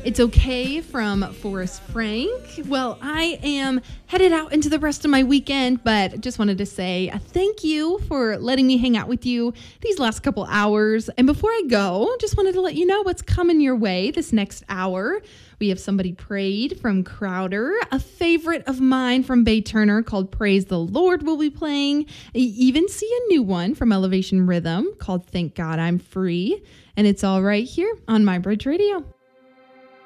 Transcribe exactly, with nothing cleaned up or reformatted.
It's Okay from Forrest Frank. Well, I am headed out into the rest of my weekend, but just wanted to say a thank you for letting me hang out with you these last couple hours. And before I go, just wanted to let you know what's coming your way this next hour. We have Somebody Prayed from Crowder, a favorite of mine from Bay Turner called Praise the Lord will be playing. I even see a new one from Elevation Rhythm called Thank God I'm Free. And it's all right here on My Bridge Radio.